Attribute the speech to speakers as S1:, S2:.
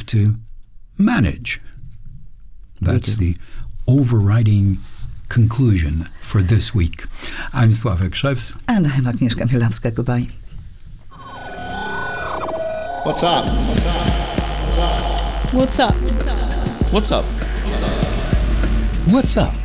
S1: have to manage. That's the overriding conclusion for this week. I'm Sławek Szewc.
S2: And I'm Agnieszka Mielawska. Goodbye.
S3: What's up? What's up?
S4: What's up?
S3: What's up?
S1: What's up?